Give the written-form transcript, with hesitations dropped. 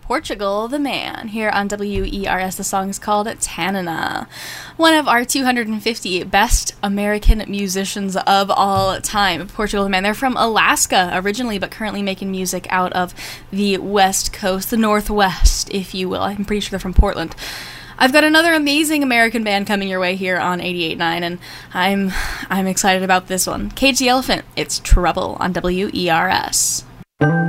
Portugal the Man here on WERS. The song is called Tanana. One of our 250 best American musicians of all time, Portugal the Man. They're from Alaska originally, but currently making music out of the West Coast, the Northwest, if you will. I'm pretty sure they're from Portland. I've got another amazing American band coming your way here on 88.9, and I'm excited about this one. Cage the Elephant, it's Trouble on WERS.